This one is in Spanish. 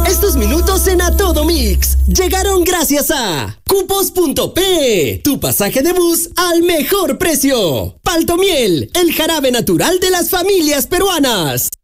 Estos minutos en A Todo Mix llegaron gracias a Cupos.p, tu pasaje de bus al mejor precio. Palto Miel, el jarabe natural de las familias peruanas.